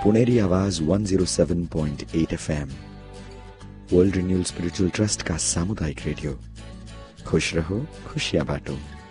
पुनेरी आवाज 107.8 FM, world renewal spiritual trust का सामुदायिक रेडियो। खुश रहो, खुशियां बांटो।